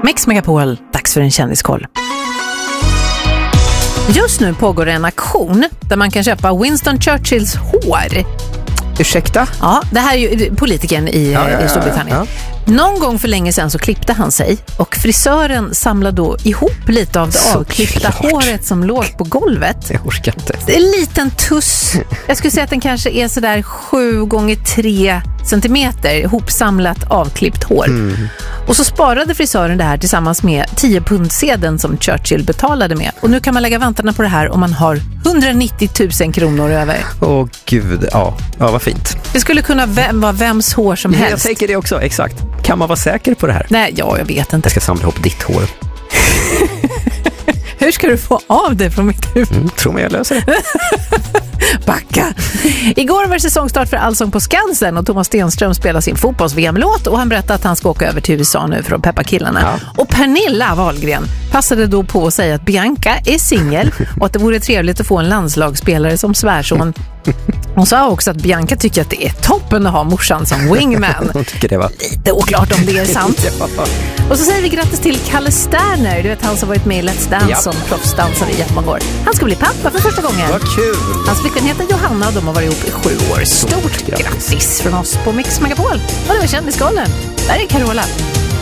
Mix Megapol, dags för en kändiskoll. Just nu pågår en auktion där man kan köpa Winston Churchills hår. Ursäkta? Ja, det här är ju politikern i Storbritannien. Ja. Någon gång för länge sedan så klippte han sig och frisören samlade då ihop lite av det avklippta håret som låg på golvet. Jag orkar inte. Det är en liten tuss. Jag skulle säga att den kanske är sådär 7x3 centimeter ihopsamlat avklippt hår. Och så sparade frisören det här tillsammans med 10-pundsedeln som Churchill betalade med. Och nu kan man lägga vantarna på det här om man har 190 000 kronor över. Åh gud, ja vad fint. Det skulle kunna vara vems hår som helst. Jag tänker det också, exakt. Kan man vara säker på det här? Nej, jag vet inte. Jag ska samla ihop ditt hår. Hur ska du få av det från mitt huvud? Tror mig jag löser det. Backa! Igår var det säsongstart för Allsång på Skansen och Thomas Stenström spelar sin fotbolls-VM-låt och han berättade att han ska åka över till USA nu för att peppa killarna. Ja. Och Pernilla Wahlgren passade då på att säga att Bianca är singel och att det vore trevligt att få en landslagsspelare som svärson. Hon sa också att Bianca tycker att det är toppen att ha morsan som wingman. Hon tycker det var lite oklart om det är sant. Ja. Och så säger vi grattis till Kalle Sterner. Du vet han som varit med i Let's Dance som proffsdansare i jättemånga år. Han ska bli pappa för första gången. Vad kul! Hans flickvän heter Johanna och de har varit ihop i 7 år. Stort grattis från oss på Mix Megapol. Och det var kändiskollen. Där är Carola.